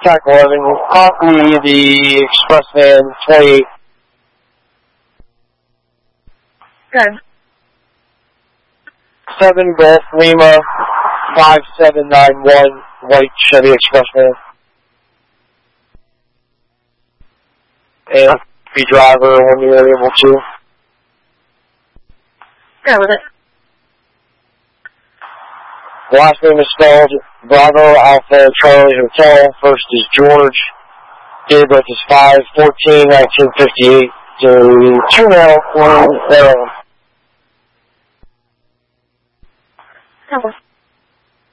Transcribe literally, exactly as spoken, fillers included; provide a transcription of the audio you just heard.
Track eleven, copy the express van twenty-eight. Good. seven Golf Lima five seven nine one, white Chevy express van. And be driver when you're able to. Go with it. Last name is spelled Bravo Alpha Charlie Hotel. First is George. Date of birth is five fourteen nineteen fifty-eight to two now, Maryland. Go with it.